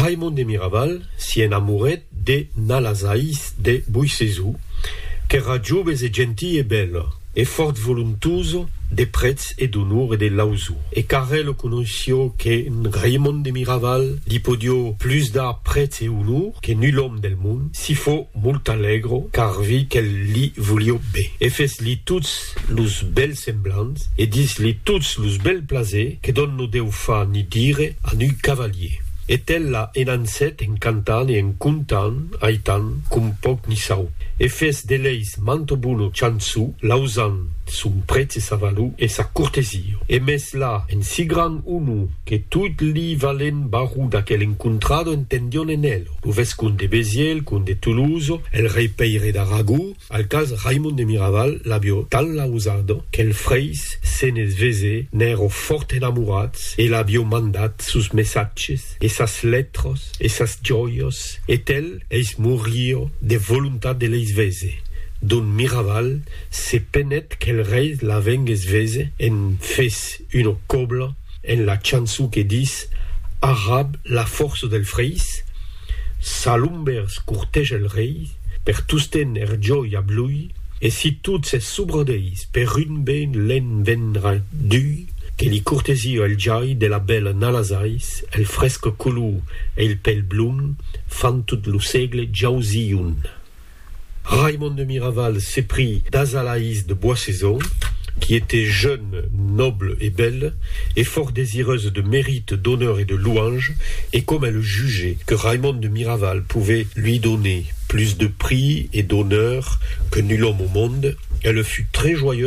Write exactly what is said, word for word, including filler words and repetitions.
Raimon de Miraval si enamourait de Nalasaïs de Buissezou, qu'era joves e gentil e belle, e fort voluntuoso de prets e d'onor e de lausù. E car elle conosció que Raimon de Miraval li podio plus da prets e onor que nul homme del mund, si fo molt allegro, car vi qu'elle li volio bé. E fes li tots los bels semblants, e dis li tots los bel plaser que don no deu fa ni dire a nu cavalier. Et elle la enancet en cantant et en contant, aitant, cum poc ni sau. E fes de leis manto buno chansu, lausan son prets e sa valou e sa cortesio. E mes la en si gran unu que tout li valen barou d'aquel encontrado entendion en elo. Luves con de Béziers, con de Toulouse, el rei Peire d'Aragó, al cas Raimon de Miraval l'avio tan lausado qu'el freis se ne vese n'ero fort enamorats e l'avio mandat sus messatges e sas letros e sas gioios e tel eis morio de voluntat de leis vese. Don Miraval se penet qu'el rei la vengues vese en fes uno cobla en la chansu que dis Arab la force del freis, salumbers cortege el rei, per tusten er joia blui, e si toutes ses subrodeis per un ben len venra dui, que li cortesio el jai de la belle Nalasaïs, el fresco colou e el pel blum, fan tout lo segle jauziun. Raimon de Miraval s'éprit d'Azalaïs de Boissezon, qui était jeune, noble et belle, et fort désireuse de mérite, d'honneur et de louange, et comme elle jugeait que Raimon de Miraval pouvait lui donner plus de prix et d'honneur que nul homme au monde, elle fut très joyeuse